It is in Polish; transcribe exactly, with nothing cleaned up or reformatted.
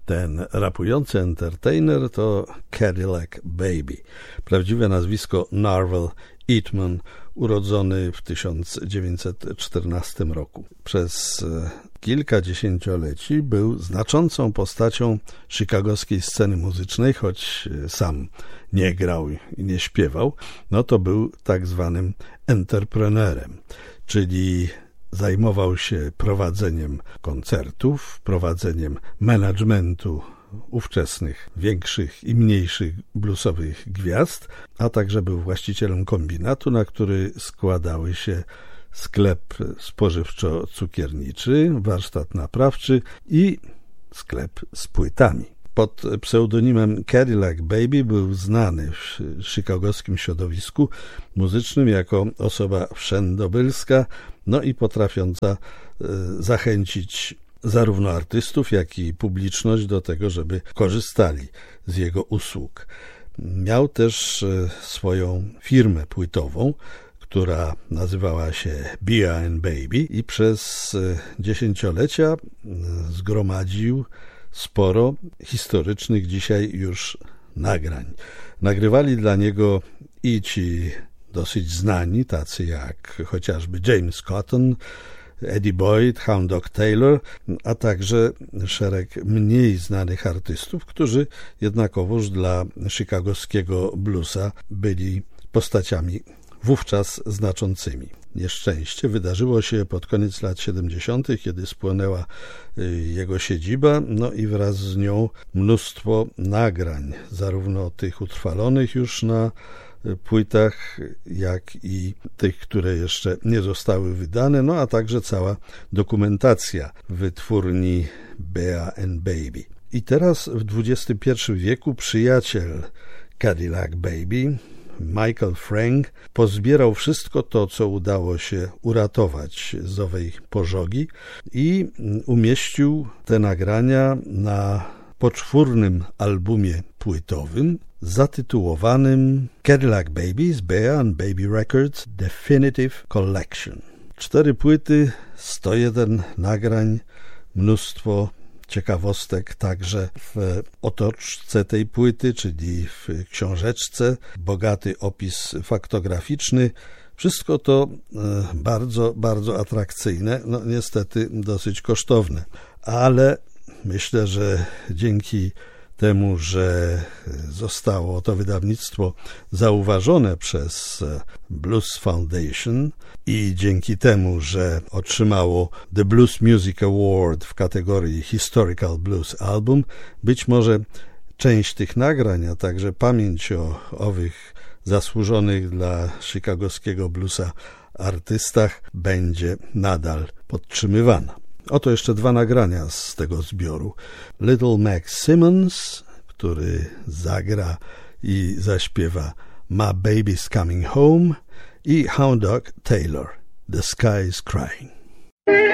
Ten rapujący entertainer to Cadillac Baby. Prawdziwe nazwisko Narvel Eatman, urodzony w tysiąc dziewięćset czternastym roku. Przez kilka dziesięcioleci był znaczącą postacią chicagowskiej sceny muzycznej, choć sam nie grał i nie śpiewał, no to był tak zwanym entrepreneurem, czyli zajmował się prowadzeniem koncertów, prowadzeniem managementu ówczesnych większych i mniejszych bluesowych gwiazd, a także był właścicielem kombinatu, na który składały się sklep spożywczo-cukierniczy, warsztat naprawczy i sklep z płytami. Pod pseudonimem Cadillac Baby był znany w chicagowskim środowisku muzycznym jako osoba wszędobylska, no i potrafiąca zachęcić zarówno artystów, jak i publiczność do tego, żeby korzystali z jego usług. Miał też swoją firmę płytową, która nazywała się Beer and Baby i przez dziesięciolecia zgromadził sporo historycznych dzisiaj już nagrań. Nagrywali dla niego i ci dosyć znani, tacy jak chociażby James Cotton, Eddie Boyd, Hound Dog Taylor, a także szereg mniej znanych artystów, którzy jednakowoż dla chicagowskiego bluesa byli postaciami wówczas znaczącymi. Nieszczęście wydarzyło się pod koniec lat siedemdziesiątych, kiedy spłonęła jego siedziba, no i wraz z nią mnóstwo nagrań, zarówno tych utrwalonych już na płytach, jak i tych, które jeszcze nie zostały wydane, no a także cała dokumentacja wytwórni Beer and Baby. I teraz w dwudziestym pierwszym wieku przyjaciel Cadillac Baby, Michael Frank, pozbierał wszystko to, co udało się uratować z owej pożogi i umieścił te nagrania na poczwórnym albumie płytowym zatytułowanym Cadillac Babies Beer and Baby Records Definitive Collection. Cztery płyty, sto jeden nagrań, mnóstwo ciekawostek także w otoczce tej płyty, czyli w książeczce, bogaty opis faktograficzny. Wszystko to bardzo, bardzo atrakcyjne, no niestety dosyć kosztowne, ale myślę, że dzięki temu, że zostało to wydawnictwo zauważone przez Blues Foundation i dzięki temu, że otrzymało The Blues Music Award w kategorii Historical Blues Album, być może część tych nagrań, a także pamięć o owych zasłużonych dla chicagowskiego bluesa artystach będzie nadal podtrzymywana. Oto jeszcze dwa nagrania z tego zbioru. Little Mac Simmons, który zagra i zaśpiewa My Baby's Coming Home, i Hound Dog Taylor, The Sky is Crying.